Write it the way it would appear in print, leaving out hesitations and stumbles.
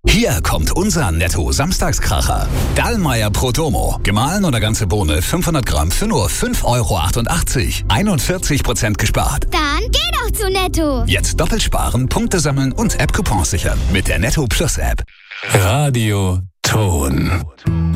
Hier kommt unser Netto-Samstagskracher. Dallmayr Prodomo. Gemahlen oder ganze Bohne 500 Gramm für nur 5,88 €. 41% gespart. Dann geh doch zu Netto. Jetzt doppelt sparen, Punkte sammeln und App-Coupons sichern. Mit der Netto Plus App. Radio Ton.